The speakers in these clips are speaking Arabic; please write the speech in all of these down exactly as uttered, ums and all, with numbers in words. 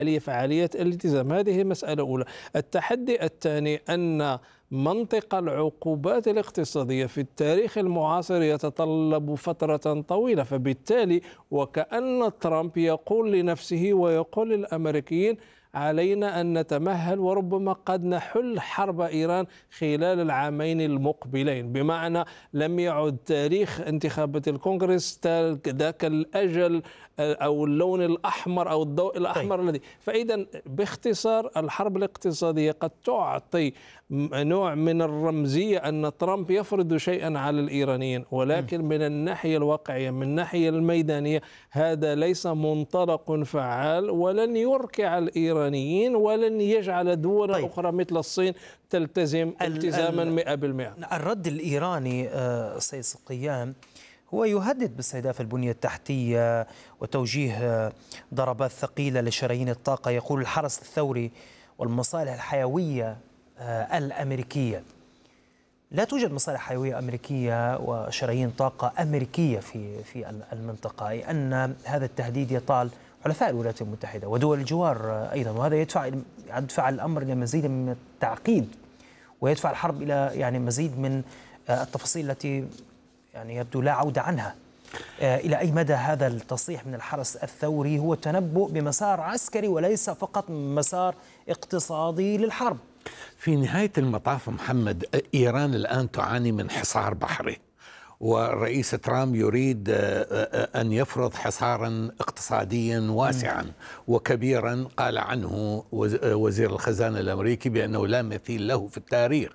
فعالية الالتزام. هذه مسألة أولى. التحدي الثاني أن منطق العقوبات الاقتصادية في التاريخ المعاصر يتطلب فترة طويلة، فبالتالي وكأن ترامب يقول لنفسه ويقول للأمريكيين علينا أن نتمهل وربما قد نحل حرب إيران خلال العامين المقبلين، بمعنى لم يعد تاريخ انتخابات الكونغرس ذاك الأجل أو اللون الأحمر أو الضوء الأحمر طيب. الذي فإذا باختصار الحرب الاقتصادية قد تعطي نوع من الرمزية أن ترامب يفرض شيئا على الإيرانيين، ولكن من الناحية الواقعية من الناحية الميدانية هذا ليس منطلق فعال، ولن يركع الإيرانيين ولن يجعل دول طيب. أخرى مثل الصين تلتزم التزاما مئة بالمئة. الرد الإيراني سيد صقيان هو يهدد باستهداف البنية التحتية وتوجيه ضربات ثقيلة لشرايين الطاقة. يقول الحرس الثوري والمصالح الحيوية الأمريكية. لا توجد مصالح حيوية أمريكية وشرايين طاقة أمريكية في في المنطقة، أي أن هذا التهديد يطال حلفاء الولايات المتحدة ودول الجوار أيضا، وهذا يدفع يدفع الأمر إلى مزيد من التعقيد ويدفع الحرب إلى يعني مزيد من التفاصيل التي يعني يبدو لا عودة عنها. إلى أي مدى هذا التصريح من الحرس الثوري هو تنبؤ بمسار عسكري وليس فقط مسار اقتصادي للحرب؟ في نهاية المطاف محمد، إيران الآن تعاني من حصار بحري، والرئيس ترامب يريد أن يفرض حصارا اقتصاديا واسعا وكبيرا قال عنه وزير الخزانة الأمريكي بأنه لا مثيل له في التاريخ.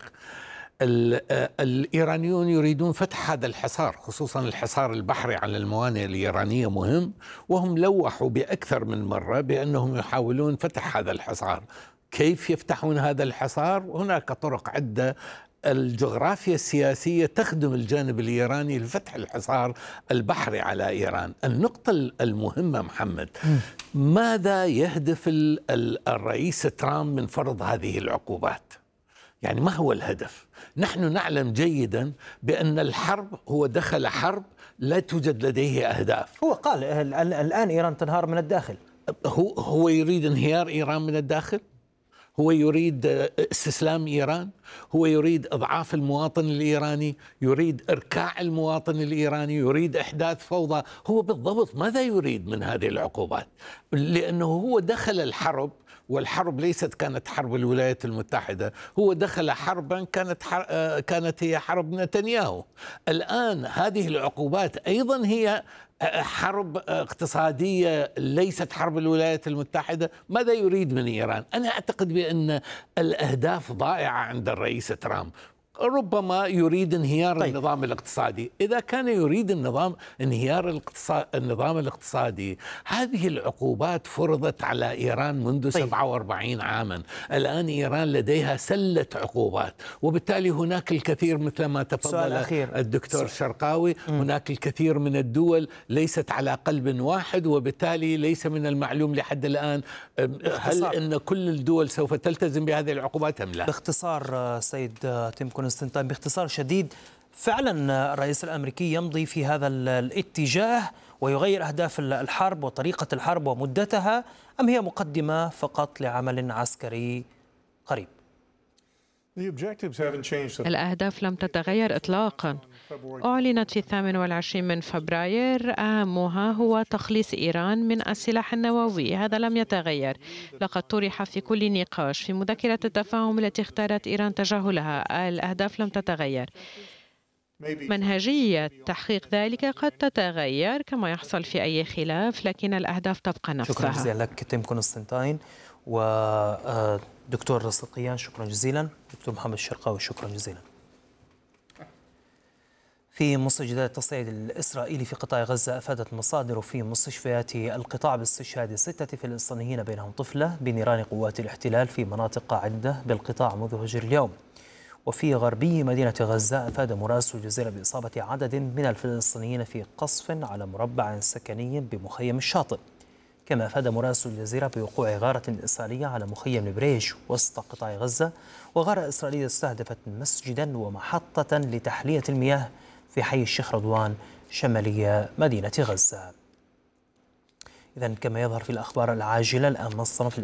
الإيرانيون يريدون فتح هذا الحصار، خصوصا الحصار البحري على الموانئ الإيرانية مهم، وهم لوحوا بأكثر من مرة بأنهم يحاولون فتح هذا الحصار. كيف يفتحون هذا الحصار؟ هناك طرق عدة. الجغرافيا السياسية تخدم الجانب الإيراني لفتح الحصار البحري على إيران. النقطة المهمة محمد، ماذا يهدف الرئيس ترامب من فرض هذه العقوبات؟ يعني ما هو الهدف؟ نحن نعلم جيدا بأن الحرب هو دخل حرب لا توجد لديه أهداف. هو قال الآن إيران تنهار من الداخل. هو هو يريد انهيار إيران من الداخل؟ هو يريد استسلام إيران؟ هو يريد إضعاف المواطن الإيراني؟ يريد إركاع المواطن الإيراني؟ يريد إحداث فوضى؟ هو بالضبط ماذا يريد من هذه العقوبات؟ لأنه هو دخل الحرب، والحرب ليست كانت حرب الولايات المتحدة، هو دخل حربا كانت كانت هي حرب نتنياهو. الآن هذه العقوبات أيضا هي حرب اقتصادية ليست حرب الولايات المتحدة. ماذا يريد من إيران؟ أنا أعتقد بأن الأهداف ضائعة عند الرئيس ترامب. ربما يريد انهيار طيب. النظام الاقتصادي. إذا كان يريد النظام انهيار الاقتصاد النظام الاقتصادي، هذه العقوبات فرضت على إيران منذ طيب. سبعة وأربعين عاما. الآن إيران لديها سلة عقوبات، وبالتالي هناك الكثير مثل ما تفضل الدكتور شرقاوي، هناك الكثير من الدول ليست على قلب واحد، وبالتالي ليس من المعلوم لحد الآن هل أن كل الدول سوف تلتزم بهذه العقوبات أم لا. باختصار سيد تيم كونستانتين، باختصار شديد، فعلا الرئيس الأمريكي يمضي في هذا الاتجاه ويغير أهداف الحرب وطريقة الحرب ومدتها، أم هي مقدمة فقط لعمل عسكري قريب؟ الأهداف لم تتغير إطلاقا. أعلنت في الثامن والعشرين من فبراير أهمها هو تخليص إيران من السلاح النووي، هذا لم يتغير. لقد طرح في كل نقاش في مذكرة التفاهم التي اختارت إيران تجاهلها، الأهداف لم تتغير. منهجية تحقيق ذلك قد تتغير كما يحصل في أي خلاف، لكن الأهداف تبقى نفسها. شكرا جزيلا لك تيم كونستانتين. ودكتور صقيان شكرا جزيلا. دكتور محمد الشرقاوي شكرا جزيلا. في مستجدات التصعيد الإسرائيلي في قطاع غزة، أفادت مصادر في مستشفيات القطاع باستشهاد ستة فلسطينيين بينهم طفلة بنيران قوات الاحتلال في مناطق عدة بالقطاع منذ فجر اليوم. وفي غربي مدينة غزة، أفاد مراسل الجزيرة بإصابة عدد من الفلسطينيين في قصف على مربع سكني بمخيم الشاطئ. كما أفاد مراسل الجزيرة بوقوع غارة إسرائيلية على مخيم البريج وسط قطاع غزة، وغارة إسرائيلية استهدفت مسجدا ومحطة لتحلية المياه في حي الشيخ رضوان شمالية مدينة غزة. إذن كما يظهر في الأخبار العاجلة، الآن مصنف